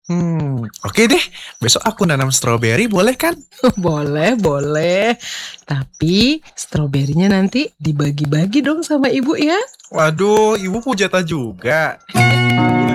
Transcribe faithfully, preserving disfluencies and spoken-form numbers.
Hmm, oke deh. Besok aku nanam stroberi, boleh kan? Boleh, boleh. Tapi stroberinya nanti dibagi-bagi dong sama ibu ya. Waduh, ibu punya jatah juga.